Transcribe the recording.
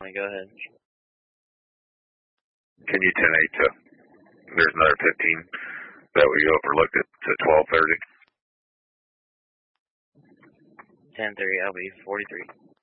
definitely. Go ahead. Can you 10-8 to, there's another 15 that we overlooked it to 12:30? 10-3, I'll be 43.